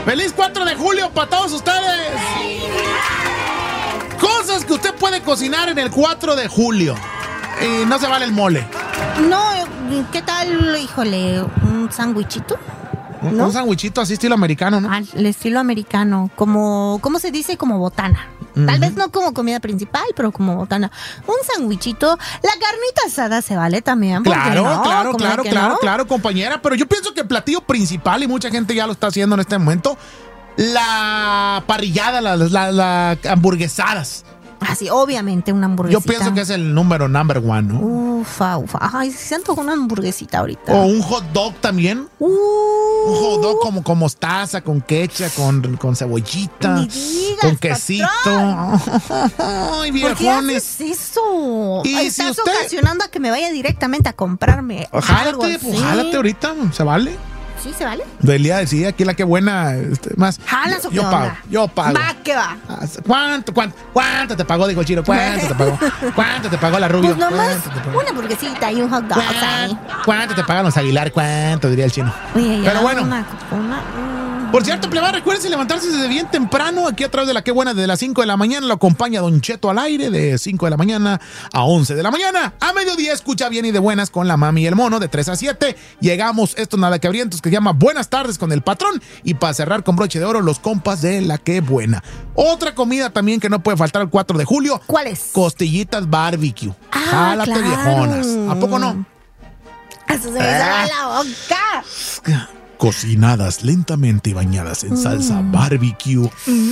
¡Feliz 4 de julio para todos ustedes! Cosas que usted puede cocinar en el 4 de julio. Y no se vale el mole. No, ¿qué tal, híjole, un sándwichito? ¿No? Un sándwichito así estilo americano, ¿no? El estilo americano, como, ¿cómo se dice? Como botana. Tal vez no como comida principal, pero como botana. Un sándwichito, la carnita asada se vale también. Claro, no? claro, compañera. Pero yo pienso que el platillo principal, y mucha gente ya lo está haciendo en este momento, la parrillada, las hamburguesadas. Ah, sí, obviamente una hamburguesita. Yo pienso que es el number one, ¿no? Ufa. Ay, se antoja una hamburguesita ahorita. O un hot dog también. Un hot dog con mostaza, con ketchup, con cebollita, ni digas, con quesito. Ay, viejones. ¿Por qué haces eso? Y Estás si usted ocasionando a que me vaya direcamente a comprarme algo así. Jálate ahorita, ¿se vale? ¿Sí se vale? Delia decía, aquí la que buena, más. ¿Jalas o qué Yo pago, onda? yo pago. Va, ¿qué va? ¿Cuánto te pagó? Dijo el Chiro. ¿Cuánto te pagó? ¿Cuánto te pagó la Rubio? Pues nomás una hamburguesita y un hot dog ahí. ¿Cuánto te pagan los Aguilar? ¿Cuánto? Diría el chino. Oye, pero bueno. Por cierto, Mm. plebada, recuérdense levantarse desde bien temprano. Aquí a través de la Qué Buena, desde las 5 de la mañana. Lo acompaña Don Cheto al aire de 5 de la mañana a 11 de la mañana. A mediodía escucha bien y de buenas con la mami y el mono de 3 a 7. Llegamos, esto nada que abrientos, que se llama Buenas tardes con el patrón. Y para cerrar con broche de oro, los compas de la Qué Buena. Otra comida también que no puede faltar el 4 de julio. ¿Cuál es? Costillitas barbecue. Jálate, claro. viejonas. ¿A poco no? Eso se me sale la boca. Cocinadas lentamente y bañadas en salsa barbecue.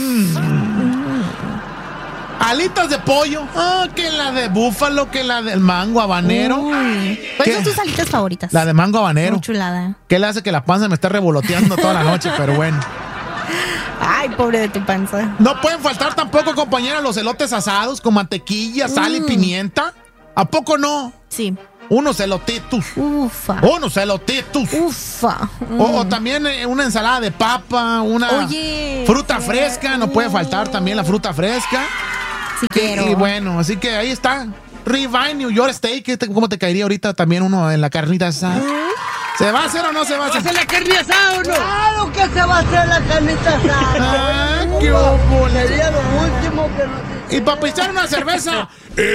Alitas de pollo. Que la de búfalo, que la del mango habanero. ¿Cuáles son tus alitas favoritas? La de mango habanero. Muy chulada. ¿Qué le hace que la panza me esté revoloteando toda la noche? Pero bueno. Ay, pobre de tu panza. No pueden faltar tampoco, compañera, los elotes asados con mantequilla, sal y pimienta. ¿A poco no? Sí. Unos elotitos. Ufa. Unos elotitos. Ufa. O también una ensalada de papa, una fruta fresca. No puede faltar también la fruta fresca. Sí quiero. Y bueno, así que ahí está. Ribeye New York Steak. ¿Cómo te caería ahorita también uno en la carnita asada? ¿Se va a hacer o no se va a hacer? ¿Va a hacer la carne asada o no? Claro que se va a hacer la carnita asada. ¡Qué óvole! Sería lo último que nos... Y para pichar una cerveza.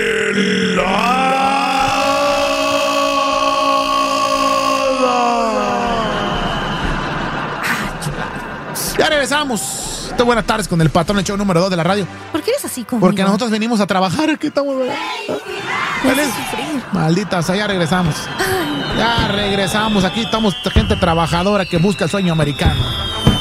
Ya regresamos. Buenas tardes con el patrón, el show número 2 de la radio. ¿Por qué eres así conmigo? Porque nosotros venimos a trabajar. Aquí estamos. Malditas, ya regresamos. Ya regresamos. Aquí estamos gente trabajadora que busca el sueño americano.